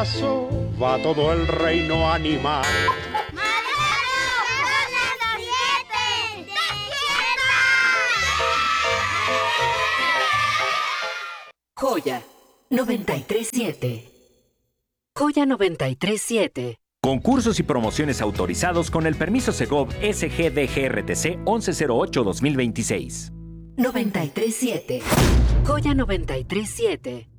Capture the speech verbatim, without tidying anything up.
Va todo el reino animal. Joya noventa y tres siete. Joya noventa y tres siete. Concursos y promociones autorizados con el permiso Segov S G D G R T C once cero ocho dos mil veintiséis. noventa y tres siete. Joya noventa y tres siete.